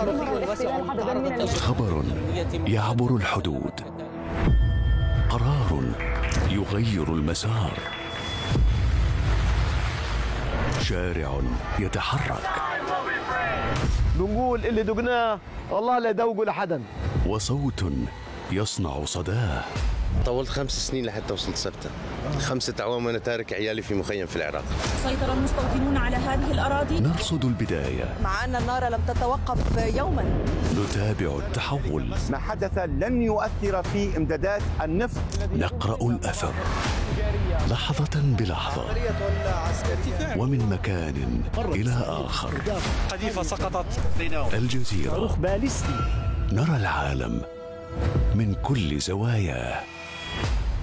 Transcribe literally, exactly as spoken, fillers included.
خبر يعبر الحدود، قرار يغير المسار، شارع يتحرك، بنقول اللي دقناه والله لا يدوقه لحدا، وصوت يصنع صداه. طولت خمس سنين لحتى وصلت سبتة. خمسة أعوام وأنا تارك عيالي في مخيم في العراق. سيطر المستوطنون على هذه الأراضي. نرصد البداية، مع أن النار لم تتوقف يوما. نتابع التحول. ما حدث لن يؤثر في إمدادات النفط. نقرأ الأثر لحظة بلحظة، ومن مكان إلى آخر. قذيفة سقطت. الجزيرة، باليستي. نرى العالم من كل زواياه.